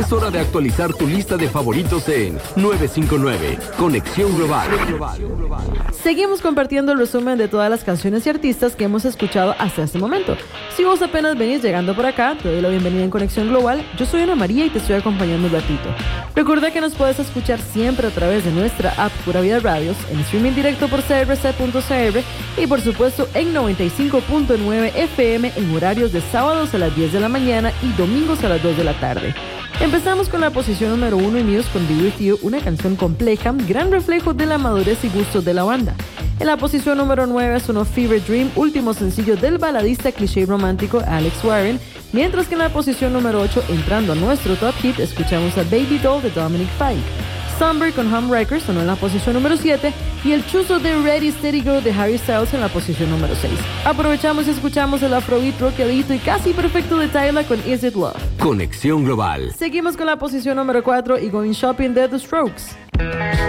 Es hora de actualizar tu lista de favoritos en 959, Conexión Global. Seguimos compartiendo el resumen de todas las canciones y artistas que hemos escuchado hasta este momento. Si vos apenas venís llegando por acá, te doy la bienvenida en Conexión Global. Yo soy Ana María y te estoy acompañando un ratito. Recuerda que nos puedes escuchar siempre a través de nuestra app Pura Vida Radios, en streaming directo por crc.cr y por supuesto en 95.9 FM en horarios de sábados a las 10 de la mañana y domingos a las 2 de la tarde. Empezamos con la posición número 1 en Muse con Be With You, una canción compleja, gran reflejo de la madurez y gustos de la banda. En la posición número 9 sonó Fever Dream, último sencillo del baladista cliché romántico Alex Warren, mientras que en la posición número 8, entrando a nuestro top hit, escuchamos a Baby Doll de Dominic Fike. Sunbury con Hum Records sonó en la posición número 7 y el chuzo de Ready Steady Go de Harry Styles en la posición número 6. Aprovechamos y escuchamos el afrobeat rockerito y casi perfecto de Tyla con Is It Love. Conexión Global. Seguimos con la posición número 4 y Going Shopping de The Strokes.